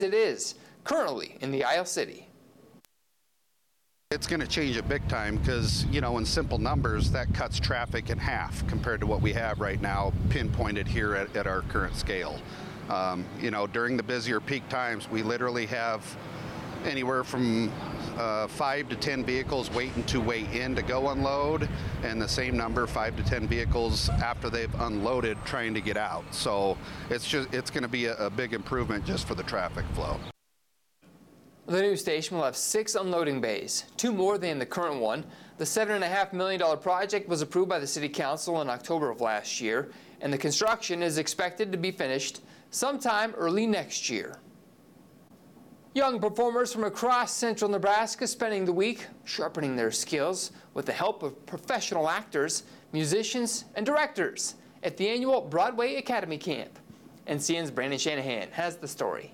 it is currently in the Isle City. It's going to change it big time because, you know, in simple numbers, that cuts traffic in half compared to what we have right now pinpointed here at our current scale. You know, during the busier peak times, we literally have anywhere from 5 to 10 vehicles waiting to weigh in to go unload, and the same number, 5 to 10 vehicles after they've unloaded trying to get out. So it's going to be a big improvement just for the traffic flow. The new station will have 6 unloading bays, 2 more than the current one. The $7.5 million project was approved by the City Council in October of last year, and the construction is expected to be finished sometime early next year. Young performers from across central Nebraska spending the week sharpening their skills with the help of professional actors, musicians, and directors at the annual Broadway Academy Camp. NCN's Brandon Shanahan has the story.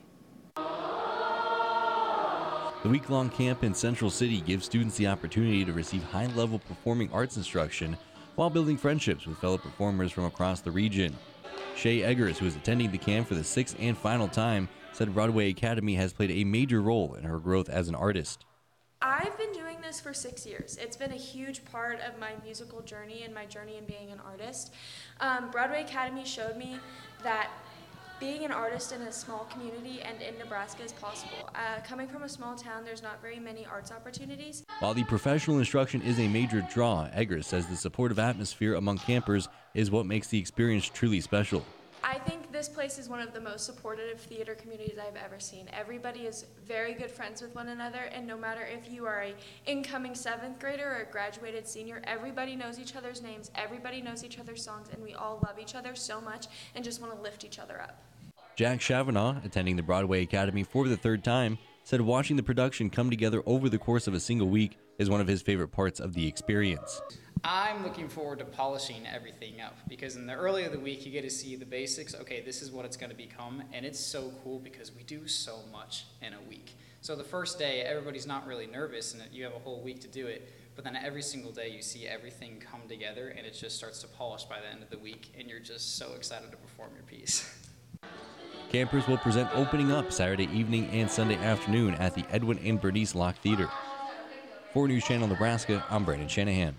The week-long camp in Central City gives students the opportunity to receive high-level performing arts instruction while building friendships with fellow performers from across the region. Shay Eggers, who is attending the camp for the 6th and final time, said Broadway Academy has played a major role in her growth as an artist. I've been doing this for 6 years. It's been a huge part of my musical journey and my journey in being an artist. Broadway Academy showed me that being an artist in a small community and in Nebraska is possible. Coming from a small town, there's not very many arts opportunities. While the professional instruction is a major draw, Eggers says the supportive atmosphere among campers is what makes the experience truly special. I think this place is one of the most supportive theater communities I've ever seen. Everybody is very good friends with one another, and no matter if you are an incoming 7th grader or a graduated senior, everybody knows each other's names, everybody knows each other's songs, and we all love each other so much and just want to lift each other up. Jack Chavanaugh, attending the Broadway Academy for the 3rd time, said watching the production come together over the course of a single week is one of his favorite parts of the experience. I'm looking forward to polishing everything up because in the early of the week you get to see the basics. Okay, this is what it's going to become, and it's so cool because we do so much in a week. So the first day everybody's not really nervous and you have a whole week to do it, but then every single day you see everything come together and it just starts to polish by the end of the week and you're just so excited to perform your piece. Campers will present Opening Up Saturday evening and Sunday afternoon at the Edwin and Bernice Locke Theater. For News Channel Nebraska, I'm Brandon Shanahan.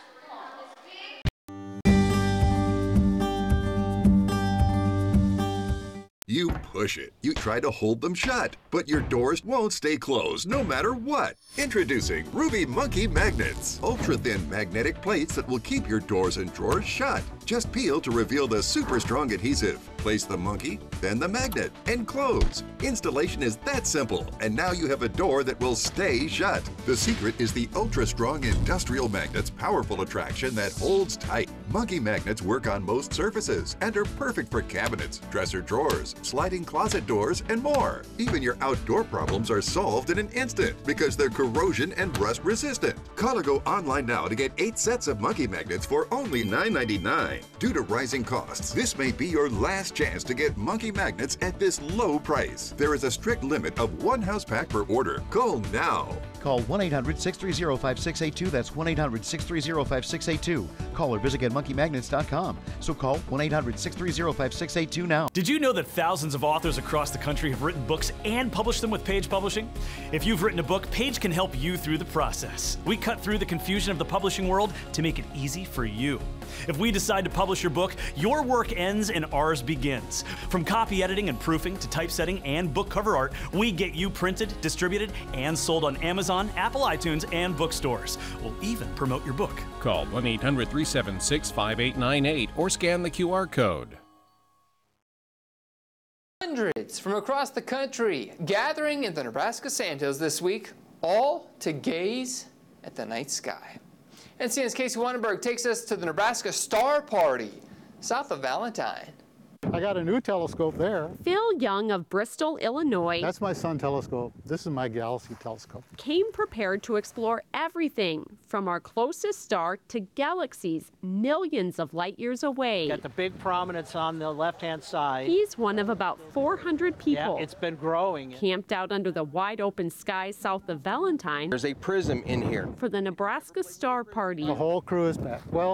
You push it. You try to hold them shut, but your doors won't stay closed no matter what. Introducing Ruby Monkey Magnets. Ultra-thin magnetic plates that will keep your doors and drawers shut. Just peel to reveal the super strong adhesive. Place the monkey, then the magnet, and close. Installation is that simple, and now you have a door that will stay shut. The secret is the ultra-strong industrial magnet's powerful attraction that holds tight. Monkey magnets work on most surfaces and are perfect for cabinets, dresser drawers, sliding closet doors, and more. Even your outdoor problems are solved in an instant because they're corrosion and rust resistant. Call or go online now to get 8 sets of monkey magnets for only $9.99. Due to rising costs, this may be your last chance to get monkey magnets at this low price. There is a strict limit of 1 house pack per order. Call now. Call 1-800-630-5682. That's 1-800-630-5682. Call or visit GetMonkeyMagnets.com. So call 1-800-630-5682 now. Did you know that thousands of authors across the country have written books and published them with Page Publishing? If you've written a book, Page can help you through the process. We cut through the confusion of the publishing world to make it easy for you. If we decide to publish your book, your work ends and ours begins. From copy editing and proofing to typesetting and book cover art, we get you printed, distributed, and sold on Amazon, Apple iTunes, and bookstores. We'll even promote your book. Call 1-800-376-5898 or scan the QR code. Hundreds from across the country gathering in the Nebraska Sandhills this week, all to gaze at the night sky. NCN's Casey Wannenberg takes us to the Nebraska Star Party, south of Valentine. I got a new telescope there. Phil Young of Bristol, Illinois. That's my sun telescope. This is my Galaxy telescope. Came prepared to explore everything from our closest star to galaxies millions of light years away. Got the big prominence on the left-hand side. He's one of about 400 people. Yeah, it's been growing. Camped out under the wide open sky south of Valentine. There's a prism in here. For the Nebraska Star Party. The whole crew is back. Well,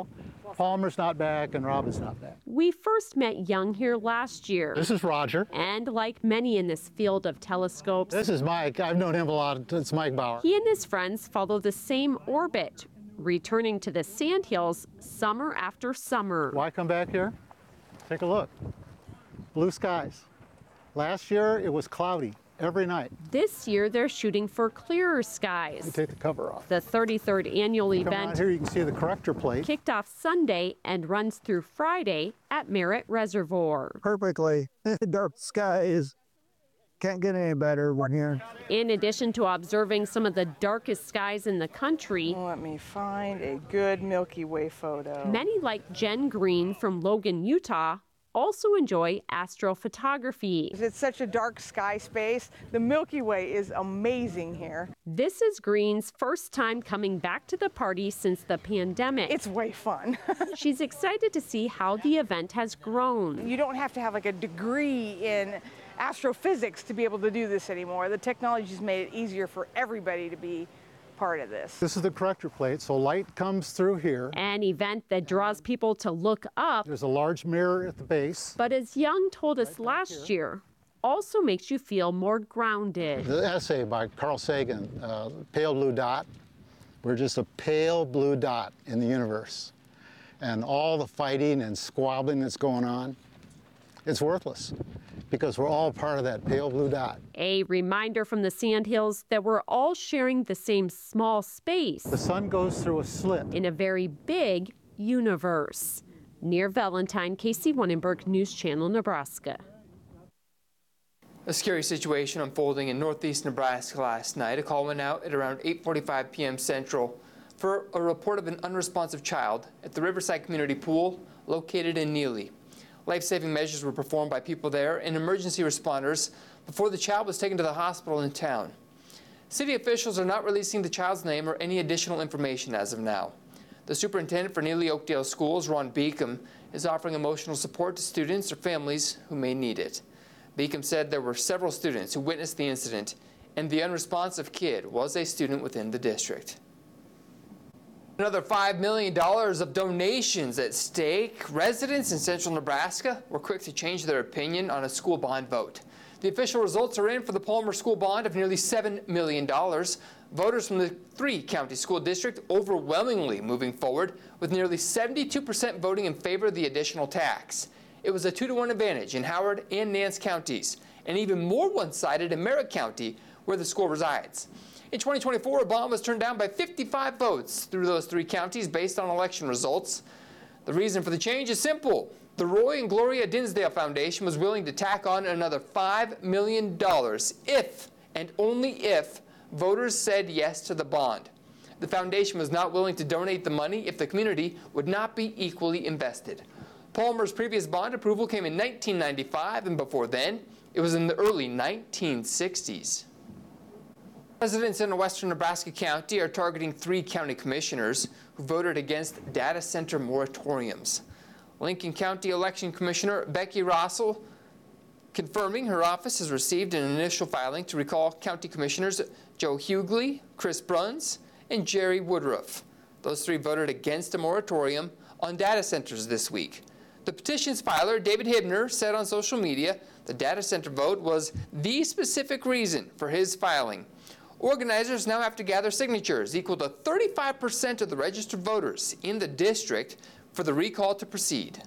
Palmer's not back and Robin's not back. We first met Young here last year. This is Roger. And like many in this field of telescopes, This is Mike. I've known him a lot. It's Mike Bauer. he and his friends follow the same orbit, returning to the Sandhills summer after summer. Why come back here? Take a look. Blue skies. Last year it was cloudy every night. This year they're shooting for clearer skies. Let me take the cover off. The 33rd annual Come event on here, you can see the corrector plate. kicked off Sunday and runs through Friday at Merritt Reservoir. Perfectly dark skies. Can't get any better when here. In addition to observing some of the darkest skies in the country, let me find a good Milky Way photo. Many like Jen Green from Logan, Utah, also enjoy astrophotography. It's such a dark sky space. The Milky Way is amazing here. This is Green's first time coming back to the party since the pandemic. It's way fun. She's excited to see how the event has grown. You don't have to have like a degree in astrophysics to be able to do this anymore. The technology's made it easier for everybody to be part of this. This is the corrector plate, so light comes through here. An event that draws people to look up. There's a large mirror at the base. But as Young told us last year, also makes you feel more grounded. The essay by Carl Sagan, Pale Blue Dot. We're just a pale blue dot in the universe. And all the fighting and squabbling that's going on, it's worthless because we're all part of that pale blue dot. A reminder from the Sandhills that we're all sharing the same small space. The sun goes through a slit in a very big universe. Near Valentine, Casey Wannenberg, News Channel, Nebraska. A scary situation unfolding in northeast Nebraska last night. A call went out at around 8:45 p.m. Central for a report of an unresponsive child at the Riverside Community Pool located in Neely. Life-saving measures were performed by people there and emergency responders before the child was taken to the hospital in town. City officials are not releasing the child's name or any additional information as of now. The superintendent for Neely Oakdale Schools, Ron Beacom, is offering emotional support to students or families who may need it. Beacom said there were several students who witnessed the incident, and the unresponsive kid was a student within the district. Another $5 million of donations at stake. Residents in central Nebraska were quick to change their opinion on a school bond vote. The official results are in for the Palmer School Bond of nearly $7 million. Voters from the 3-county school district overwhelmingly moving forward, with nearly 72% voting in favor of the additional tax. It was a 2-to-1 advantage in Howard and Nance counties, and even more one-sided in Merritt County, where the school resides. In 2024, a bond was turned down by 55 votes through those 3 counties based on election results. The reason for the change is simple. The Roy and Gloria Dinsdale Foundation was willing to tack on another $5 million if, and only if, voters said yes to the bond. The foundation was not willing to donate the money if the community would not be equally invested. Palmer's previous bond approval came in 1995, and before then, it was in the early 1960s. Residents in a western Nebraska county are targeting 3 county commissioners who voted against data center moratoriums. Lincoln County Election Commissioner Becky Rossell confirming her office has received an initial filing to recall County Commissioners Joe Hughley, Chris Bruns, and Jerry Woodruff. Those 3 voted against a moratorium on data centers this week. The petition's filer, David Hibner, said on social media the data center vote was the specific reason for his filing. Organizers now have to gather signatures equal to 35% of the registered voters in the district for the recall to proceed.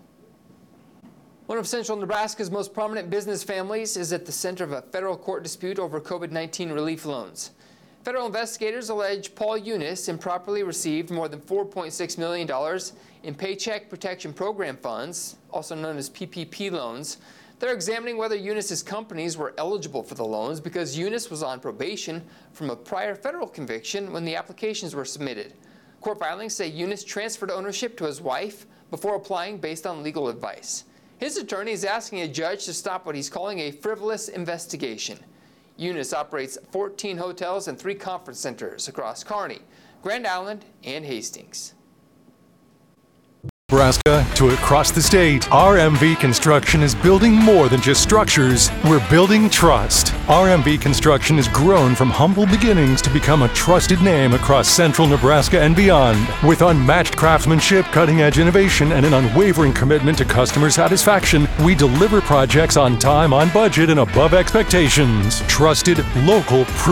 One of central Nebraska's most prominent business families is at the center of a federal court dispute over COVID-19 relief loans. Federal investigators allege Paul Eunice improperly received more than $4.6 million in Paycheck Protection Program funds, also known as PPP loans. They're examining whether Eunice's companies were eligible for the loans because Eunice was on probation from a prior federal conviction when the applications were submitted. Court filings say Eunice transferred ownership to his wife before applying based on legal advice. His attorney is asking a judge to stop what he's calling a frivolous investigation. Eunice operates 14 hotels and 3 conference centers across Kearney, Grand Island, and Hastings. Nebraska to across the state, RMV Construction is building more than just structures. We're building trust. RMV Construction has grown from humble beginnings to become a trusted name across central Nebraska and beyond. With unmatched craftsmanship, cutting-edge innovation, and an unwavering commitment to customer satisfaction, we deliver projects on time, on budget, and above expectations. Trusted, local,